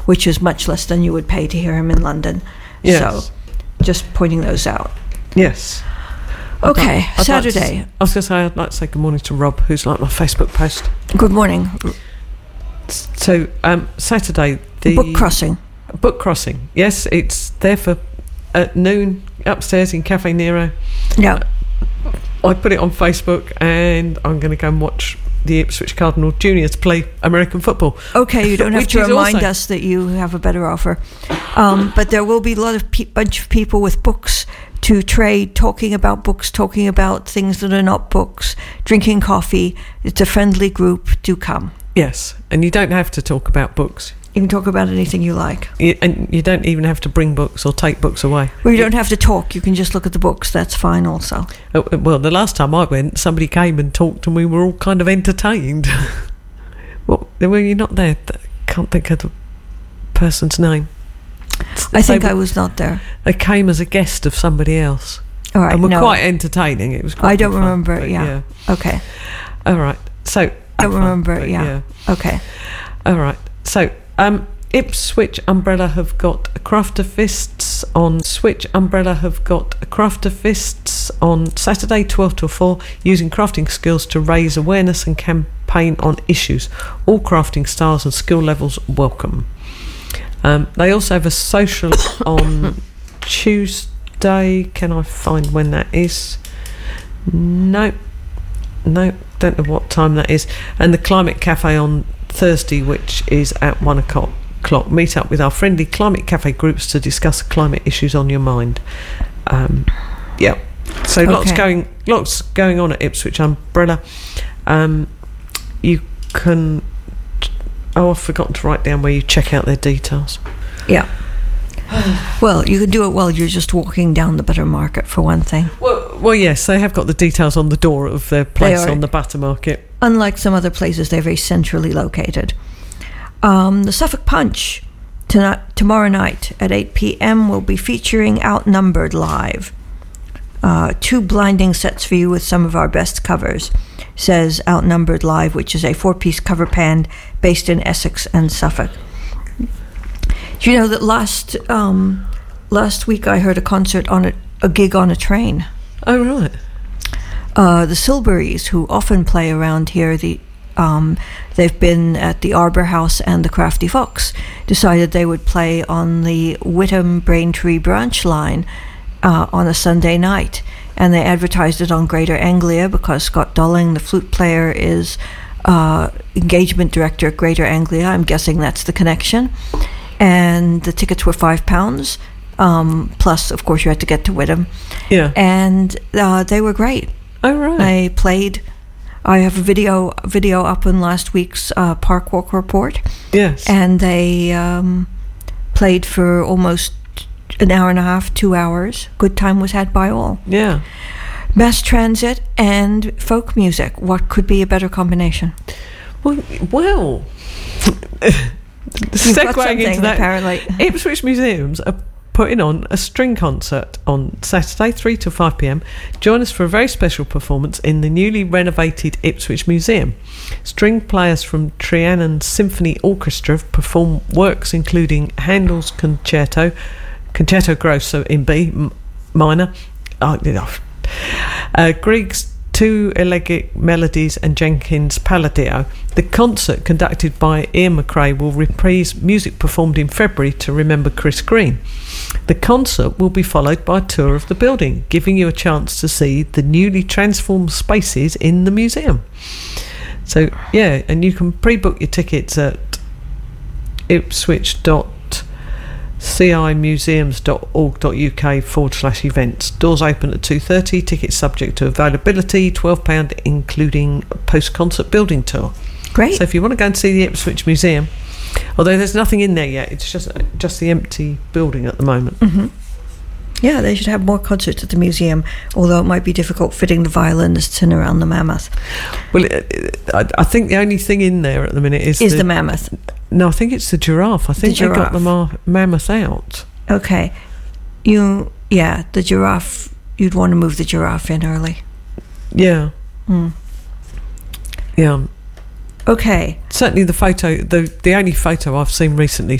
which is much less than you would pay to hear him in London. Yes. So, just pointing those out. Yes. Okay, I Saturday. was going to say, I'd like to say good morning to Rob, who's liked my Facebook post. Good morning. So, Saturday, the Book crossing. Yes, it's there for at noon upstairs in Cafe Nero. Yeah. I put it on Facebook, and I'm going to go and watch the Ipswich Cardinal Juniors play American football. Okay, you don't have to remind us that you have a better offer. But there will be a lot of bunch of people with books to trade, talking about books, talking about things that are not books, drinking coffee. It's a friendly group. Do come. Yes, and you don't have to talk about books. You can talk about anything you like. And you don't even have to bring books or take books away. Well, you don't have to talk. You can just look at the books. That's fine also. Well, the last time I went, somebody came and talked and we were all kind of entertained. Well, were you not there? I can't think of the person's name. I think I was not there. They came as a guest of somebody else. All right, and were quite entertaining. It was quite I don't fun, remember, yeah. Okay. All right. So I don't remember, yeah. Okay. All right. So Ipswich Umbrella have got Crafterfists on Saturday 12 till 4, using crafting skills to raise awareness and campaign on issues. All crafting styles and skill levels welcome. They also have a social on Tuesday. Can I find when that is? No, don't know what time that is. And the Climate Cafe on Thursday, which is at 1 o'clock. Meet up with our friendly Climate Cafe groups to discuss climate issues on your mind. Yeah. So lots going on at Ipswich Umbrella. You can... Oh, I've forgotten to write down where you check out their details. Yeah. Well, you can do it while you're just walking down the Buttermarket, for one thing. Well, yes, they have got the details on the door of their place on the Buttermarket. Unlike some other places, they're very centrally located. The Suffolk Punch tomorrow night at 8 p.m. will be featuring Outnumbered live. 2 blinding sets for you with some of our best covers, says Outnumbered Live, which is a 4-piece cover band based in Essex and Suffolk. Do you know that last week I heard a concert on a gig on a train? Oh, right. The Silburys, who often play around here, they've been at the Arbor House and the Crafty Fox, decided they would play on the Whittam Braintree branch line on a Sunday night, and they advertised it on Greater Anglia because Scott Dolling, the flute player, is engagement director at Greater Anglia. I'm guessing that's the connection. And the tickets were £5, plus, of course, you had to get to Whittam. Yeah. And they were great. Oh, right. They played. I have a video up in last week's Park Walk Report. Yes. And they played for almost an hour and a half, 2 hours. Good time was had by all. Yeah. Mass transit and folk music. What could be a better combination? Well segueing into that, apparently. Ipswich Museums are putting on a string concert on Saturday, 3 till 5 p.m. Join us for a very special performance in the newly renovated Ipswich Museum. String players from Trianon Symphony Orchestra perform works including Handel's Concerto Grosso in B minor, Grieg's 2 Elegiac Melodies and Jenkins' Palladio. The concert, conducted by Ian McRae, will reprise music performed in February to remember Chris Green. The concert will be followed by a tour of the building, giving you a chance to see the newly transformed spaces in the museum. So, yeah, and you can pre-book your tickets at ipswich.cimuseums.org.uk/events. Doors open at 2:30. Tickets subject to availability. £12, including post-concert building tour. Great. So if you want to go and see the Ipswich Museum, although there's nothing in there yet, it's just the empty building at the moment. Mm-hmm. Yeah, they should have more concerts at the museum, although it might be difficult fitting the violinists in around the Mammoth. Well, I think the only thing in there at the minute is the Mammoth. No, I think it's the Giraffe. I think they got the Mammoth out. Okay. The Giraffe, you'd want to move the Giraffe in early. Yeah. Yeah. Okay. Certainly the only photo I've seen recently